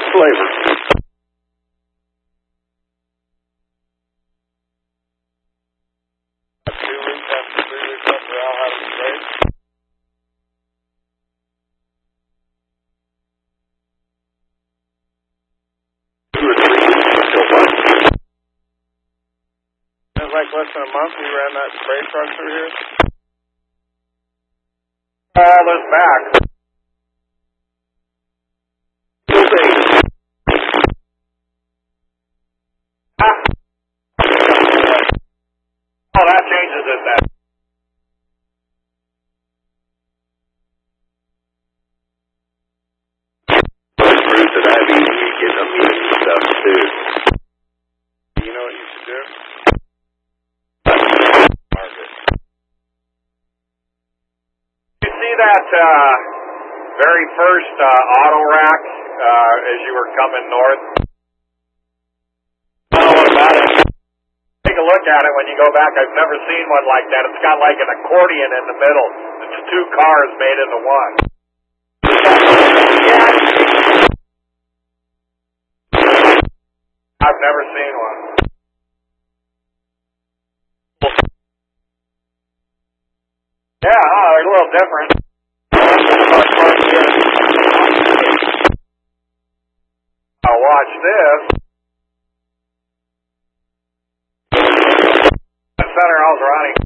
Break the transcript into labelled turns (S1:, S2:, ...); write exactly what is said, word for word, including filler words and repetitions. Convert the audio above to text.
S1: good flavor. Two weeks after, three weeks after Al had it sprayed. Two or three weeks until what? It was like less than a month we ran that spray truck through here. All this back. Oh, that changes it then. Those fruits that I've eaten, you get them eating stuff too. You know what you should do? Market. You see that uh, very first uh, auto rack uh, as you were coming north? I don't know what about it. Take a look at it when you go back. I've never seen one like that. It's got like an accordion in the middle. It's two cars made into one. I've never seen one. Yeah, oh, they're a little different. Now watch this. Center, I was running.